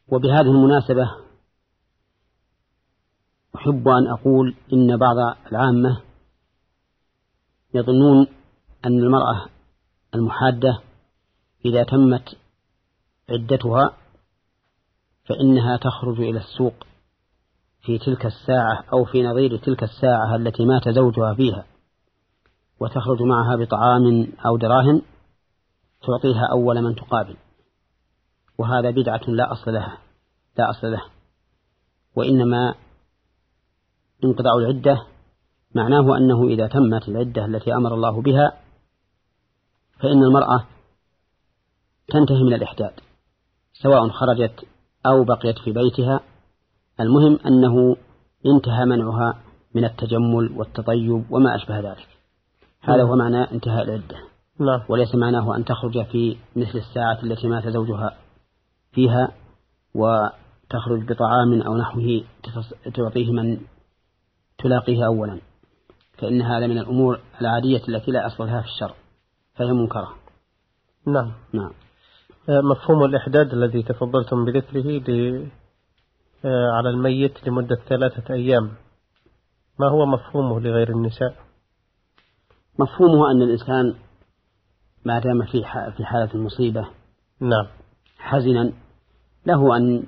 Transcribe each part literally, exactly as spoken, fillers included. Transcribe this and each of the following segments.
وبهذه المناسبة أحب أن أقول إن بعض العامة يظنون أن المرأة المحادة إذا تمت عدتها فإنها تخرج إلى السوق في تلك الساعة أو في نظير تلك الساعة التي مات زوجها فيها، وتخرج معها بطعام أو دراهم تعطيها أول من تقابل، وهذا بدعة لا أصل لها لا أصل له. وإنما انقضاء العدة معناه أنه إذا تمت العدة التي أمر الله بها فإن المرأة تنتهي من الإحداد سواء خرجت أو بقيت في بيتها، المهم أنه انتهى منعها من التجمل والتطيب وما أشبه ذلك. هذا هو معنى انتهاء العدة، وليس معناه أن تخرج في مثل الساعة التي مات زوجها فيها وتخرج بطعام أو نحوه تعطيه من تلاقيه أولا، فإن هذا من الأمور العادية التي لا أصل لها في الشرع فهي منكرة. نعم. نعم. مفهوم الإحداد الذي تفضلتم بذكره على الميت لمدة ثلاثة أيام، ما هو مفهومه لغير النساء؟ مفهومه أن الإنسان ما دام في في حالة المصيبة نعم حزنا له أن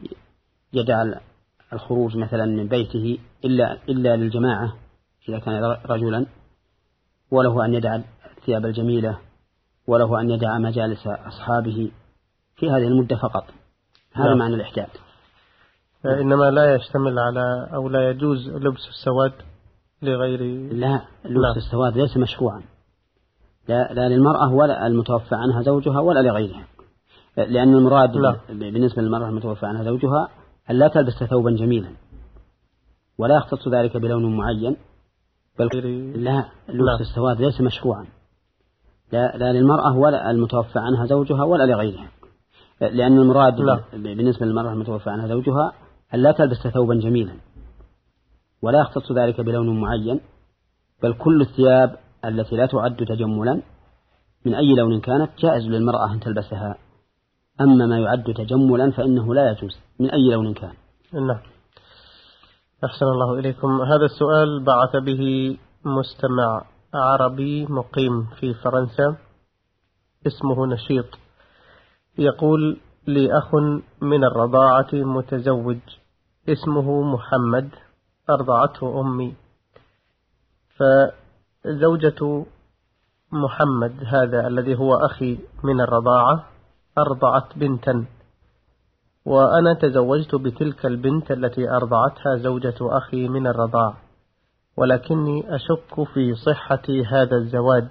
يدع الخروج مثلا من بيته إلا إلا للجماعة إذا كان رجلا، وله أن يدع الثياب الجميلة، وله أن يدع مجالس أصحابه في هذه المدة فقط. هذا نعم. معنى الإحداد. إنما لا يشتمل على أو لا يجوز لبس السواد لغير. لا، لبس السواد ليس مشروعا لا, لا للمرأة ولا المتوفى عنها زوجها ولا لغيرها، لأن المراد لا. بالنسبة للمرأة المتوفى عنها زوجها أن لا تلبس ثوبا جميلا ولا يختص ذلك بلون معين، بل لا لبس السواد ليس مشروعا لا, لا للمرأة ولا المتوفى عنها زوجها ولا لغيرها، لأن المراد لا. بالنسبة للمرأة المتوفى عنها زوجها أن لا تلبس ثوبا جميلا ولا يختص ذلك بلون معين، بل كل الثياب التي لا تعد تجملا من أي لون كانت جائز للمرأة أن تلبسها، أما ما يعد تجملا فإنه لا يجوز من أي لون كان. نعم. أحسن الله إليكم. هذا السؤال بعث به مستمع عربي مقيم في فرنسا اسمه نشيط، يقول: لي أخ من الرضاعة متزوج اسمه محمد، أرضعته أمي، فزوجة محمد هذا الذي هو أخي من الرضاعة أرضعت بنتا، وأنا تزوجت بتلك البنت التي أرضعتها زوجة أخي من الرضاعة، ولكني أشك في صحة هذا الزواج،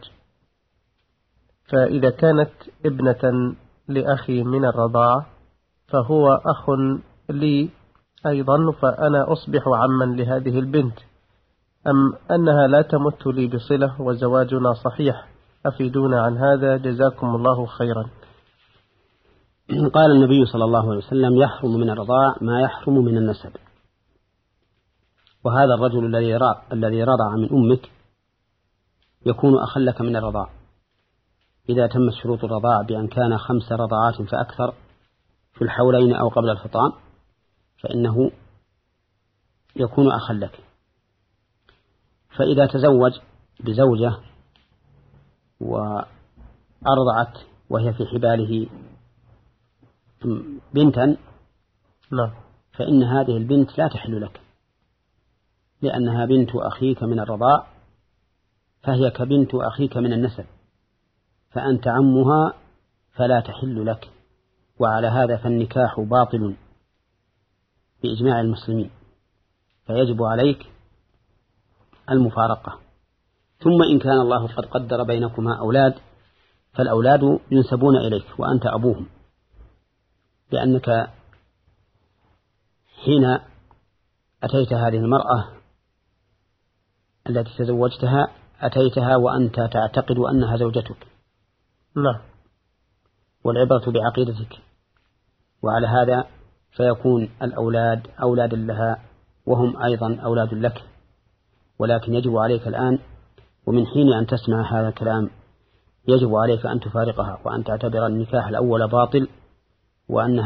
فإذا كانت ابنة لأخي من الرضاعة فهو أخ لي أيضا، فأنا أصبح عما لهذه البنت، أم أنها لا تمت لي بصلة وزواجنا صحيح؟ أفيدونا عن هذا جزاكم الله خيرا. قال النبي صلى الله عليه وسلم: يحرم من الرضاع ما يحرم من النسب. وهذا الرجل الذي الذي رضع من أمك يكون أخا لك من الرضاع إذا تمت شروط الرضاع بأن كان خمس رضعات فأكثر في الحولين أو قبل الفطام، فإنه يكون أخا لك. فإذا تزوج بزوجة وأرضعت وهي في حباله بنتا لا. فإن هذه البنت لا تحل لك، لأنها بنت أخيك من الرضاع، فهي كبنت أخيك من النسب، فأنت عمها فلا تحل لك. وعلى هذا فالنكاح باطل بإجماع المسلمين، فيجب عليك المفارقة. ثم إن كان الله قد قدر بينكما أولاد فالأولاد ينسبون إليك وأنت أبوهم، لأنك حين أتيت هذه المرأة التي تزوجتها أتيتها وأنت تعتقد أنها زوجتك. لا. والعبرة بعقيدتك، وعلى هذا فيكون الأولاد أولاد لها وهم أيضا أولاد لك. ولكن يجب عليك الآن ومن حين أن تسمع هذا الكلام يجب عليك أن تفارقها وأن تعتبر النكاح الأول باطل، وأنها